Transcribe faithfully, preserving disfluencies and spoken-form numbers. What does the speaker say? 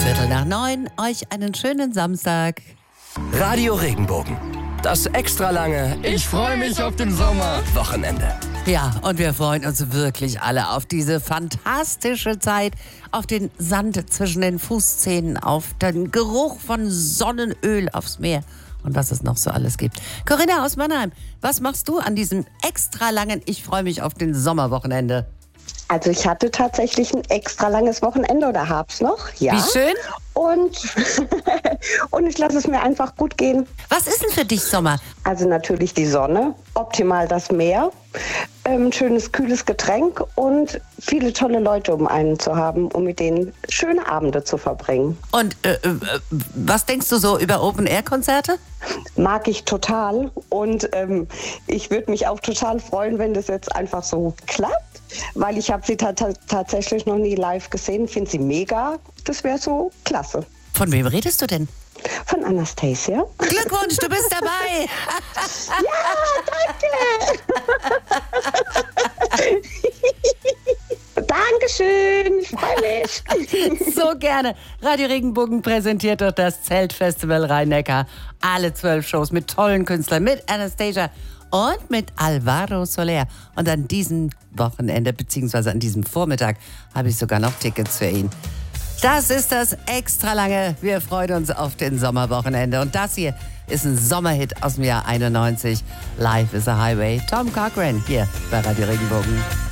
Viertel nach neun, euch einen schönen Samstag. Radio Regenbogen. Das extra lange Ich freue mich auf den Sommer. Wochenende. Ja, und wir freuen uns wirklich alle auf diese fantastische Zeit, auf den Sand zwischen den Fußzähnen, auf den Geruch von Sonnenöl aufs Meer und was es noch so alles gibt. Corinna aus Mannheim, was machst du an diesem extra langen Ich freue mich auf den Sommerwochenende? Also ich hatte tatsächlich ein extra langes Wochenende oder hab's noch, ja. Wie schön. Und, und ich lasse es mir einfach gut gehen. Was ist denn für dich Sommer? Also natürlich die Sonne, optimal das Meer, ähm, schönes kühles Getränk und viele tolle Leute um einen zu haben, um mit denen schöne Abende zu verbringen. Und äh, äh, was denkst du so über Open-Air-Konzerte? Mag ich total und ähm, ich würde mich auch total freuen, wenn das jetzt einfach so klappt, weil ich habe sie ta- ta- tatsächlich noch nie live gesehen, finde sie mega, das wäre so klasse. Von wem redest du denn? Von Anastasia. Glückwunsch, du bist dabei! Dankeschön, ich freue mich. So gerne. Radio Regenbogen präsentiert doch das Zeltfestival Rhein-Neckar. Alle zwölf Shows mit tollen Künstlern, mit Anastasia und mit Alvaro Soler. Und an diesem Wochenende, beziehungsweise an diesem Vormittag, habe ich sogar noch Tickets für ihn. Das ist das extra lange. Wir freuen uns auf den Sommerwochenende. Und das hier ist ein Sommerhit aus dem Jahr einundneunzig. Life is a Highway. Tom Cochrane hier bei Radio Regenbogen.